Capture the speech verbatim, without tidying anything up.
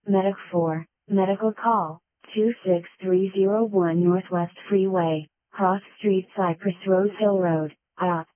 Medic four, medical call, two six three zero one Northwest Freeway, Cross Street, Cypress Rose Hill Road, I O P.